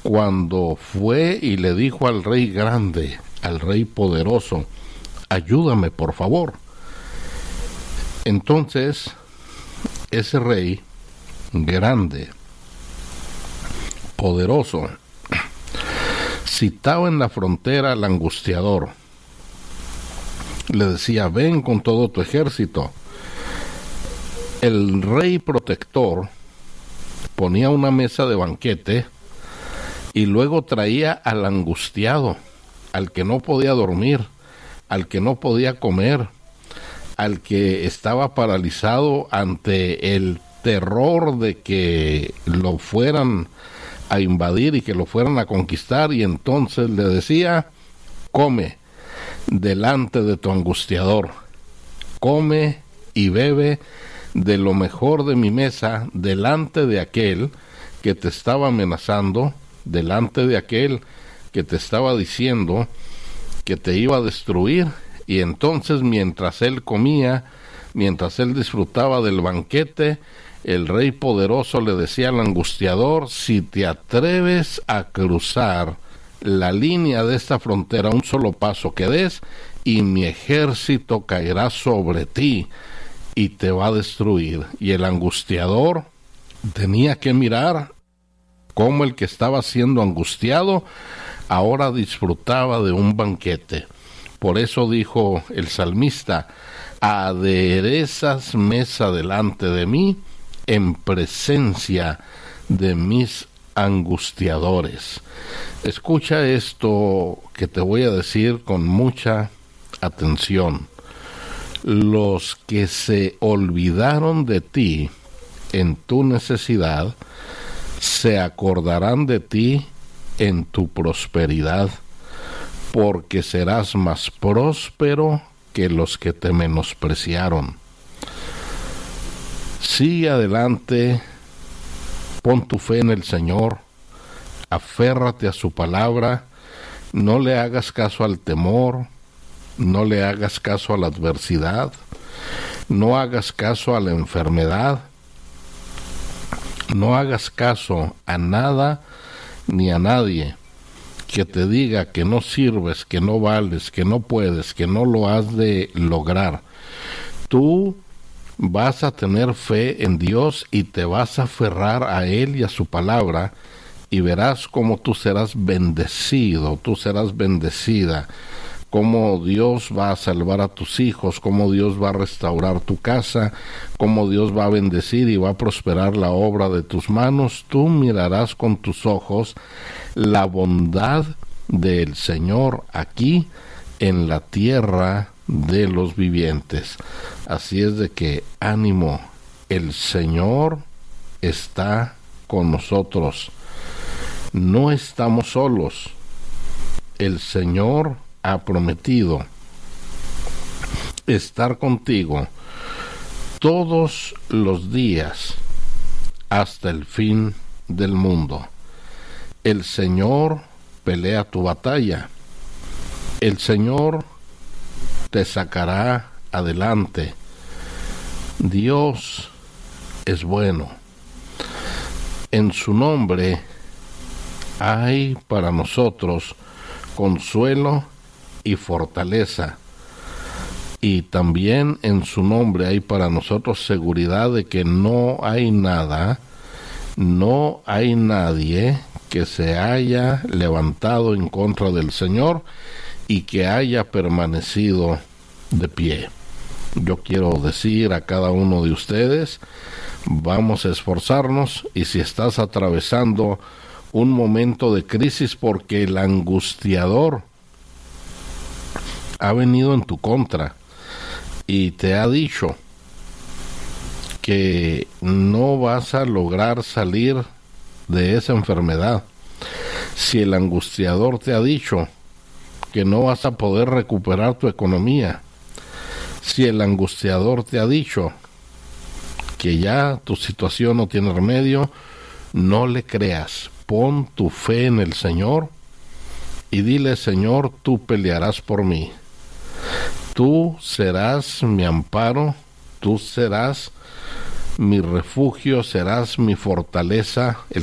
cuando fue y le dijo al rey grande, al rey poderoso, ayúdame por favor. Entonces, ese rey grande, poderoso, citaba en la frontera al angustiador. Le decía, ven con todo tu ejército. El rey protector ponía una mesa de banquete y luego traía al angustiado, al que no podía dormir, al que no podía comer, al que estaba paralizado ante el terror de que lo fueran a invadir y que lo fueran a conquistar, y entonces le decía, come delante de tu angustiador, come y bebe de lo mejor de mi mesa delante de aquel que te estaba amenazando, delante de aquel que te estaba diciendo que te iba a destruir. Y entonces, mientras él comía, mientras él disfrutaba del banquete, el rey poderoso le decía al angustiador, si te atreves a cruzar la línea de esta frontera, un solo paso que des, y mi ejército caerá sobre ti y te va a destruir. Y el angustiador tenía que mirar cómo el que estaba siendo angustiado ahora disfrutaba de un banquete. Por eso dijo el salmista, aderezas mesa delante de mí en presencia de mis angustiadores. Escucha esto que te voy a decir con mucha atención. Los que se olvidaron de ti en tu necesidad, se acordarán de ti en tu prosperidad, porque serás más próspero que los que te menospreciaron. Sigue adelante, pon tu fe en el Señor, aférrate a su palabra, no le hagas caso al temor, no le hagas caso a la adversidad, no hagas caso a la enfermedad, no hagas caso a nada ni a nadie que te diga que no sirves, que no vales, que no puedes, que no lo has de lograr. Tú vas a tener fe en Dios y te vas a aferrar a Él y a su palabra, y verás cómo tú serás bendecido, tú serás bendecida, cómo Dios va a salvar a tus hijos, cómo Dios va a restaurar tu casa, cómo Dios va a bendecir y va a prosperar la obra de tus manos. Tú mirarás con tus ojos la bondad del Señor aquí en la tierra de los vivientes. Así es de que ánimo, el Señor está con nosotros. No estamos solos. El Señor ha prometido estar contigo todos los días hasta el fin del mundo. El Señor pelea tu batalla. El Señor te sacará adelante. Dios es bueno. En su nombre hay para nosotros consuelo y fortaleza, y también en su nombre hay para nosotros seguridad de que no hay nada, no hay nadie que se haya levantado en contra del Señor y que haya permanecido de pie. Yo quiero decir a cada uno de ustedes, vamos a esforzarnos, y si estás atravesando un momento de crisis porque el angustiador ha venido en tu contra y te ha dicho que no vas a lograr salir de esa enfermedad, si el angustiador te ha dicho que no vas a poder recuperar tu economía, si el angustiador te ha dicho que ya tu situación no tiene remedio, no le creas. Pon tu fe en el Señor y dile, Señor, tú pelearás por mí. Tú serás mi amparo, tú serás mi refugio, serás mi fortaleza, el